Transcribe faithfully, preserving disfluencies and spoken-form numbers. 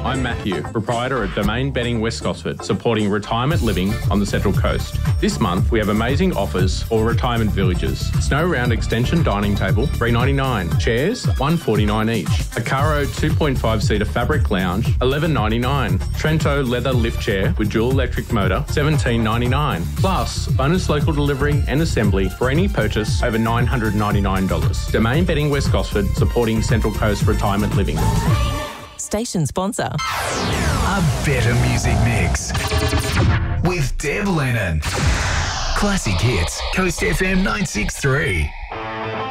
I'm Matthew, proprietor at Domain Bedding West Gosford, supporting retirement living on the Central Coast. This month, we have amazing offers for retirement villages. Snow Round Extension Dining Table, three dollars ninety-nine. Chairs, one dollars forty-nine each. A Caro two point five seater fabric lounge, eleven dollars ninety-nine. Trento leather lift chair with dual electric motor, seventeen dollars ninety-nine. Plus, bonus local delivery and assembly for any purchase over nine hundred ninety-nine dollars. Domain Bedding West Gosford, supporting Central Coast retirement living. Station sponsor. A better music mix with Deb Lennon. Classic hits, Coast F M nine six three.